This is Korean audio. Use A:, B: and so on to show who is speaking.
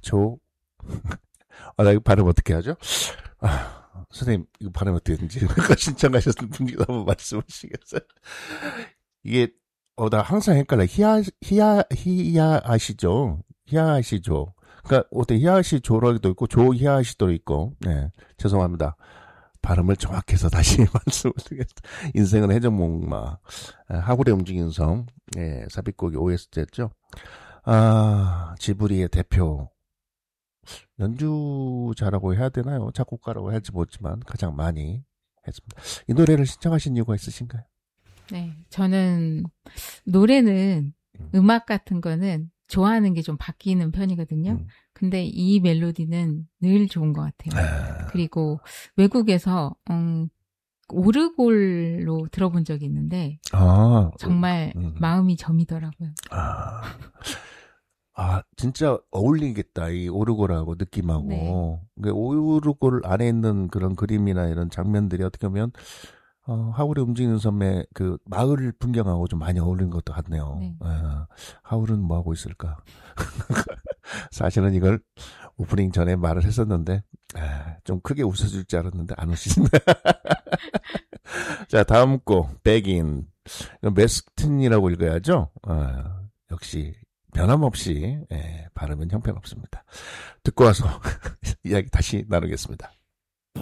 A: 나 이거 발음 어떻게 하죠? 선생님, 이거 발음 어떻게 하는지 신청하셨던 분이 한번 말씀하시겠어요? 이게, 나 항상 헷갈려. 히야아시죠? 히야아시죠? 그러니까, 어때, 히야아시조라고도 있고, 조히야아시도 있고, 네, 죄송합니다. 발음을 정확해서 다시 말씀을 드리겠습니다. 인생은 해적목마, 하구레 움직이는 섬, 예, 삽입곡이 OST였죠. 지브리의 대표, 연주자라고 해야 되나요? 작곡가라고 할지 모르지만 가장 많이 했습니다. 이 노래를 신청하신 이유가 있으신가요?
B: 네, 저는 노래는 음악 같은 거는 좋아하는 게 좀 바뀌는 편이거든요. 근데 이 멜로디는 늘 좋은 것 같아요. 그리고 외국에서 오르골로 들어본 적이 있는데 정말 마음이 저미더라고요.
A: 진짜 어울리겠다. 이 오르골하고 느낌하고.
B: 네.
A: 그러니까 오르골 안에 있는 그런 그림이나 이런 장면들이 어떻게 보면 하울의 움직이는 섬의 그 마을 풍경하고 좀 많이 어울리는 것도 같네요.
B: 네.
A: 하울은 뭐 하고 있을까? 사실은 이걸 오프닝 전에 말을 했었는데 좀 크게 웃어줄 줄 알았는데 안 웃으시네. 자, 다음 곡 백인. 메스틴이라고 읽어야죠. 역시 변함없이 발음은 형편없습니다. 듣고 와서 이야기 다시 나누겠습니다.